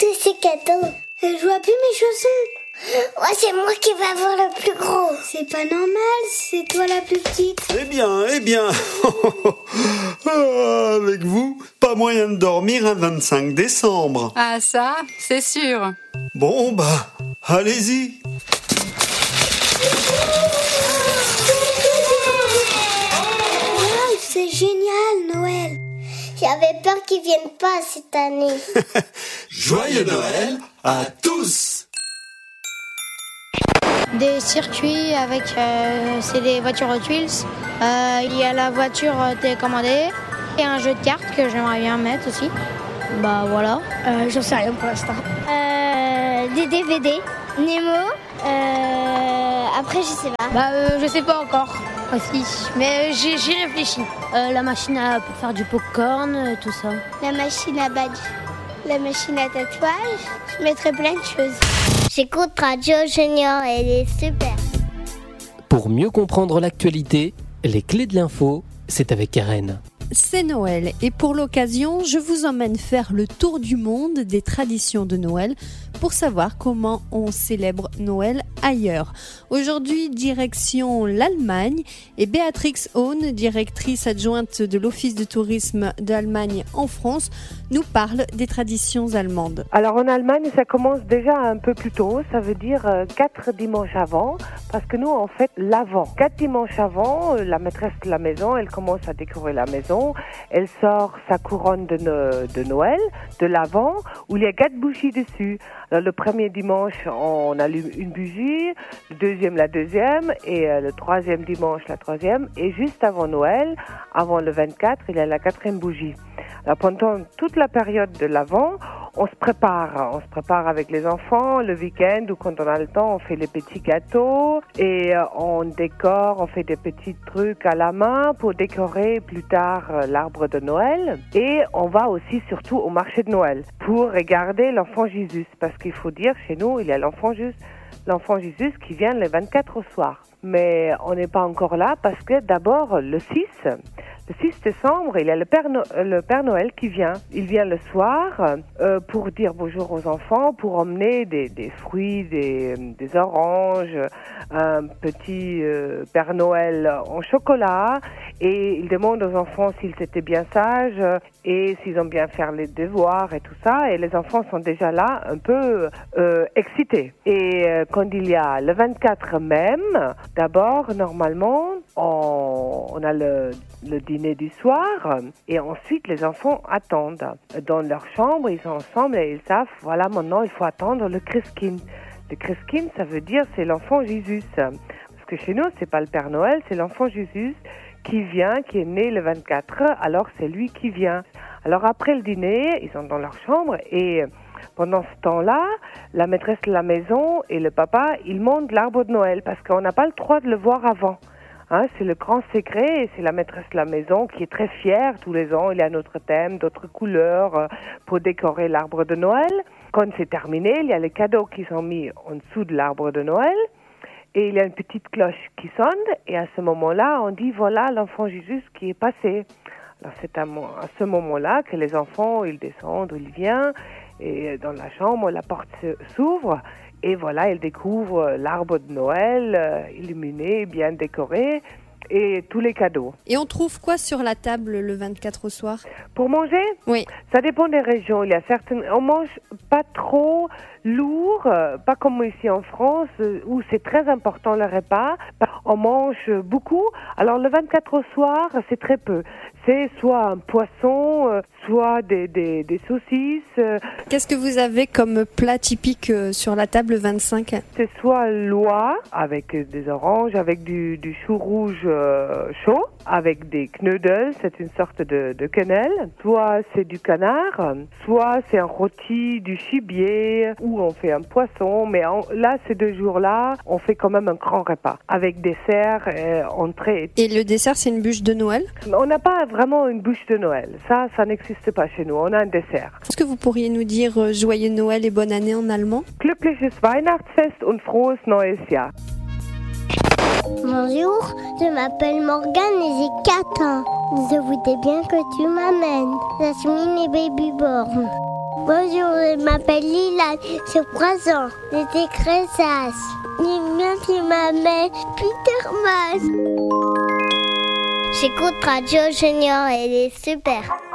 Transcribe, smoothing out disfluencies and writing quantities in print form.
tous ces cadeaux. Je vois plus mes chaussons. Ouais, c'est moi qui vais avoir le plus gros. C'est pas normal, c'est toi la plus petite. Eh bien, avec vous, pas moyen de dormir un 25 décembre. Ah ça, c'est sûr. Bon, allez-y. Wow, c'est génial, Noël. J'avais peur qu'ils viennent pas cette année. Joyeux Noël à tous. Des circuits avec, c'est des voitures Hot Wheels. Il y a la voiture télécommandée et un jeu de cartes que j'aimerais bien mettre aussi. Voilà. J'en sais rien pour l'instant. Des DVD, Nemo. Après, je sais pas. Je sais pas encore aussi, mais j'y réfléchis. La machine pour faire du popcorn, tout ça. La machine à badge, la machine à tatouage. Je mettrai plein de choses. J'écoute Radio Junior, elle est super. Pour mieux comprendre l'actualité, les clés de l'info, c'est avec Karen. C'est Noël et pour l'occasion, je vous emmène faire le tour du monde des traditions de Noël pour savoir comment on célèbre Noël ailleurs. Aujourd'hui, direction l'Allemagne et Béatrix Hahn, directrice adjointe de l'Office de tourisme d'Allemagne en France, nous parle des traditions allemandes. Alors en Allemagne, ça commence déjà un peu plus tôt, ça veut dire 4 dimanches avant, parce que nous on fête l'avant. 4 dimanches avant, la maîtresse de la maison, elle commence à décorer la maison, elle sort sa couronne de Noël, de l'avant, où il y a 4 bougies dessus. Alors, le premier dimanche, on allume une bougie, le deuxième la deuxième, et le troisième dimanche la troisième, et juste avant Noël, avant le 24, il y a la 4e bougie. Alors pendant toute la période de l'Avent, on se prépare avec les enfants, le week-end ou quand on a le temps, on fait les petits gâteaux et on décore, on fait des petits trucs à la main pour décorer plus tard l'arbre de Noël. Et on va aussi surtout au marché de Noël pour regarder l'enfant Jésus, parce qu'il faut dire, chez nous, il y a l'enfant Jésus qui vient le 24 au soir. Mais on n'est pas encore là parce que d'abord le 6 décembre, il y a le Père Noël qui vient. Il vient le soir pour dire bonjour aux enfants, pour emmener des fruits, des oranges, un petit Père Noël en chocolat, et il demande aux enfants s'ils étaient bien sages et s'ils ont bien fait les devoirs et tout ça, et les enfants sont déjà là un peu excités. Et quand il y a le 24 même, d'abord normalement on a le dîner du soir, et ensuite les enfants attendent dans leur chambre, ils sont ensemble et ils savent, voilà, maintenant il faut attendre le Christkind. Le Christkind, ça veut dire c'est l'enfant Jésus, parce que chez nous c'est pas le Père Noël, c'est l'enfant Jésus qui vient, qui est né le 24, alors c'est lui qui vient. Alors après le dîner, ils sont dans leur chambre, et pendant ce temps-là, la maîtresse de la maison et le papa, ils montent l'arbre de Noël, parce qu'on n'a pas le droit de le voir avant. C'est le grand secret, et c'est la maîtresse de la maison qui est très fière. Tous les ans, il y a notre thème, d'autres couleurs pour décorer l'arbre de Noël. Quand c'est terminé, il y a les cadeaux qui sont mis en dessous de l'arbre de Noël, et il y a une petite cloche qui sonne, et à ce moment-là, on dit voilà l'enfant Jésus qui est passé. Alors c'est à ce moment-là que les enfants, ils descendent, ils viennent, et dans la chambre, la porte s'ouvre. Et voilà, ils découvrent l'arbre de Noël, illuminé, bien décoré, et tous les cadeaux. Et on trouve quoi sur la table le 24 au soir ? Pour manger ? Oui. Ça dépend des régions. Il y a certaines, on mange pas trop lourd, pas comme ici en France, où c'est très important le repas. On mange beaucoup. Alors le 24 au soir, c'est très peu. C'est soit un poisson, soit des saucisses. Qu'est-ce que vous avez comme plat typique sur la table le 25 ? C'est soit l'oie avec des oranges, avec du chou rouge chaud, avec des knödel, c'est une sorte de quenelle. Soit c'est du canard, soit c'est un rôti du gibier, ou on fait un poisson. Mais là, ces 2 jours-là, on fait quand même un grand repas avec dessert, entrée. Et le dessert, c'est une bûche de Noël ? On n'a pas vraiment une bûche de Noël. Ça n'existe pas chez nous. On a un dessert. Est-ce que vous pourriez nous dire joyeux Noël et bonne année en allemand ? Glückliches Weihnachtsfest und frohes neues Jahr. Bonjour, je m'appelle Morgane et j'ai 4 ans. Je voudrais bien que tu m'amènes. Jasmine et Babyborn. Bonjour, je m'appelle Lila, j'ai 3 ans. J'étais très sage. J'aime bien que ma mère Peterman. J'écoute Radio Junior, elle est super.